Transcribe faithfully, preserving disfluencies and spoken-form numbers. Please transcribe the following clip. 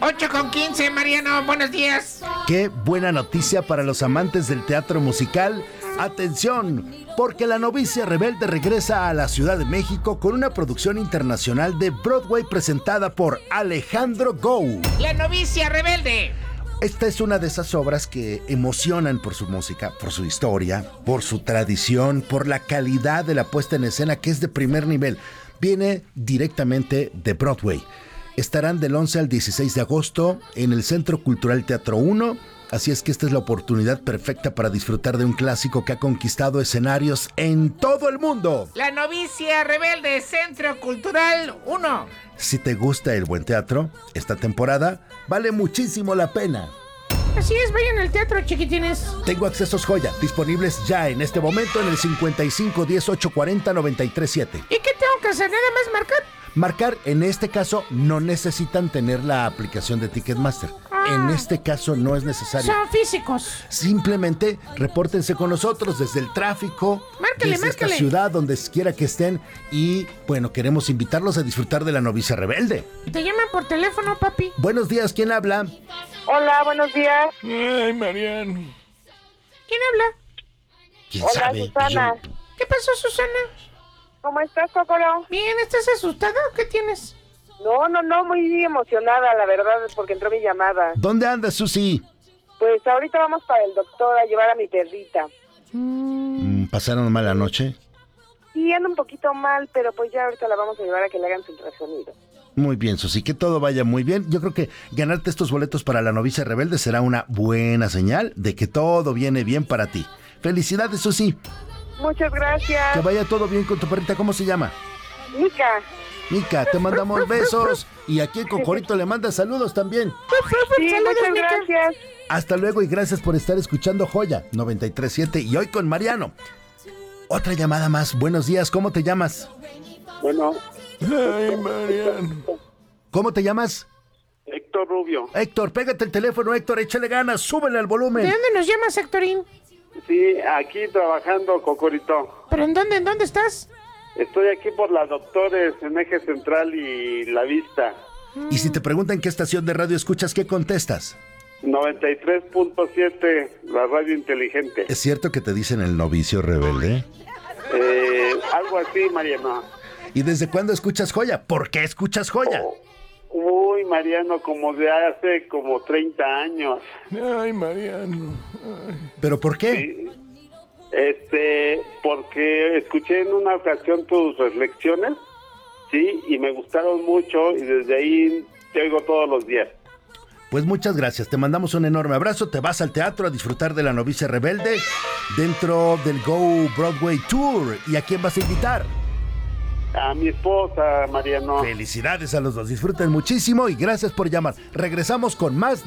ocho con quince, Mariano, buenos días. Qué buena noticia para los amantes del teatro musical. ¡Atención! Porque La Novicia Rebelde regresa a la Ciudad de México con una producción internacional de Broadway presentada por Alejandro Gou. La Novicia Rebelde. Esta es una de esas obras que emocionan por su música, por su historia, por su tradición, por la calidad de la puesta en escena que es de primer nivel. Viene directamente de Broadway. Estarán del once al dieciséis de agosto en el Centro Cultural Teatro uno. Así es que esta es la oportunidad perfecta para disfrutar de un clásico que ha conquistado escenarios en todo el mundo. La Novicia Rebelde, Centro Cultural uno. Si te gusta el buen teatro, esta temporada vale muchísimo la pena. Así es, vayan al teatro, chiquitines. Tengo accesos Joya, disponibles ya en este momento en el cincuenta y cinco diez ocho cuarenta noventa y tres siete. ¿Y qué tengo que hacer? ¿Nada más marcar? Marcar, en este caso, no necesitan tener la aplicación de Ticketmaster. Ah, en este caso no es necesario. Son físicos. Simplemente repórtense con nosotros desde el tráfico, márcale, desde márcale. esta ciudad, donde quiera que estén. Y, bueno, queremos invitarlos a disfrutar de La Novicia Rebelde. Te llaman por teléfono, papi. Buenos días, ¿quién habla? Hola, buenos días. Ay, Mariano. ¿Quién habla? ¿Quién Hola, sabe? Susana. Yo- ¿Qué pasó, Susana? ¿Cómo estás, Cocoro? Bien, ¿estás asustada o qué tienes? No, no, no, muy emocionada, la verdad, porque entró mi llamada. ¿Dónde andas, Susi? Pues ahorita vamos para el doctor a llevar a mi perrita. Mm, ¿Pasaron mala noche? Sí, anda un poquito mal, pero pues ya ahorita la vamos a llevar a que le hagan su ultrasonido. Muy bien, Susi, que todo vaya muy bien. Yo creo que ganarte estos boletos para La Novicia Rebelde será una buena señal de que todo viene bien para ti. Felicidades, Susi. Muchas gracias. Que vaya todo bien con tu perrita. ¿Cómo se llama? Mica. Mica, te mandamos besos. Y aquí el Cocorito le manda saludos también. Sí, Saludos, muchas Mica. gracias. Hasta luego y gracias por estar escuchando Joya noventa y tres punto siete y hoy con Mariano. Otra llamada más. Buenos días, ¿cómo te llamas? Bueno, Ay, Mariano. ¿Cómo te llamas? Héctor Rubio. Héctor, pégate el teléfono, Héctor, échale ganas, súbele al ¿De volumen. dónde nos llamas, Héctorín? Sí, aquí trabajando, Cocorito. ¿Pero en dónde, en dónde estás? Estoy aquí por las Doctores en Eje Central y La Vista. Y si te preguntan qué estación de radio escuchas, ¿qué contestas? noventa y tres punto siete, la radio inteligente. ¿Es cierto que te dicen el novicio rebelde? Eh, algo así, Mariano. ¿Y desde cuándo escuchas Joya? ¿Por qué escuchas Joya? Oh, uy, Mariano, como de hace como treinta años. Ay, Mariano. ¿Pero por qué? Sí. Este, porque escuché en una ocasión tus reflexiones, sí, y me gustaron mucho y desde ahí te oigo todos los días. Pues muchas gracias, te mandamos un enorme abrazo, te vas al teatro a disfrutar de La Novicia Rebelde dentro del Go Broadway Tour. ¿Y a quién vas a invitar? A mi esposa, Mariano. Felicidades a los dos, disfruten muchísimo y gracias por llamar. Regresamos con más